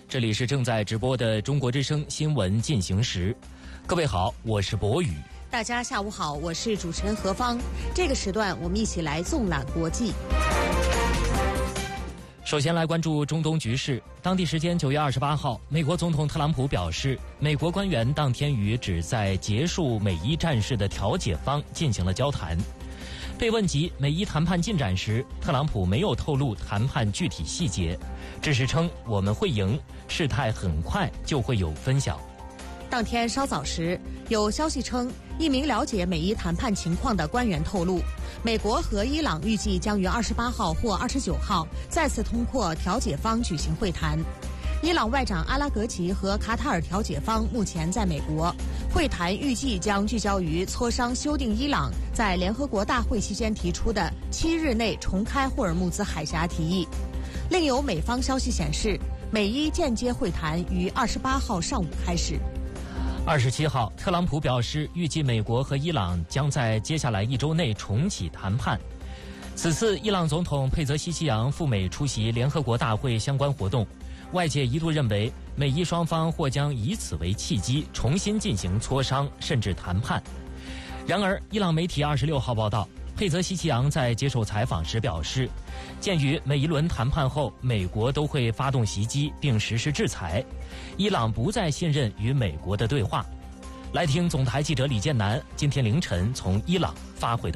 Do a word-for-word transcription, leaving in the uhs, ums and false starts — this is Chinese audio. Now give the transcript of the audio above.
这里是正在直播的中国之声新闻进行时，各位好，我是博宇。 大家下午好，我是主持人何芳。这个时段我们一起来纵览国际。 首先来关注中东局势。当地时间九月二十八号，美国总统特朗普表示，美国官员当天与旨在结束美伊战事的调解方进行了交谈。被问及美伊谈判进展时，特朗普没有透露谈判具体细节，只是称我们会赢，事态很快就会有分晓。 当天稍早时，有消息称，一名了解美伊谈判情况的官员透露，美国和伊朗预计将于二十八号或二十九号再次通过调解方举行会谈。伊朗外长阿拉格齐和卡塔尔调解方目前在美国，会谈预计将聚焦于磋商修订伊朗在联合国大会期间提出的七日内重开霍尔木兹海峡提议。另有美方消息显示，美伊间接会谈于二十八号上午开始。 二十七号，特朗普表示，预计美国和伊朗将在接下来一周内重启谈判。此次伊朗总统佩泽西奇扬赴美出席联合国大会相关活动，外界一度认为美伊双方或将以此为契机重新进行磋商甚至谈判。然而，伊朗媒体二十六号报道，佩泽西奇扬在接受采访时表示，鉴于每一轮谈判后美国都会发动袭击并实施制裁，伊朗不再信任与美国的对话。来听总台记者李建南今天凌晨从伊朗发回的